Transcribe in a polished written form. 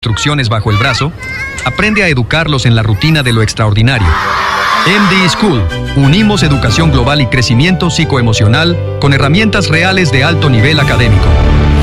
instrucciones bajo el brazo, aprende a educarlos en la rutina de lo extraordinario. MD School. Unimos educación global y crecimiento psicoemocional con herramientas reales de alto nivel académico.